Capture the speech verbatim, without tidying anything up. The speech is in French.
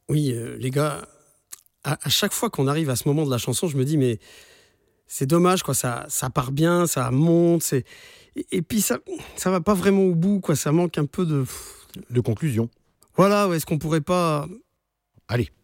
Oui, euh, les gars, à, à chaque fois qu'on arrive à ce moment de la chanson, je me dis, mais c'est dommage, quoi. Ça, ça part bien, ça monte, c'est... Et, et puis ça, ça va pas vraiment au bout, quoi. Ça manque un peu de... De conclusion. Voilà, ouais, est-ce qu'on pourrait pas... Allez,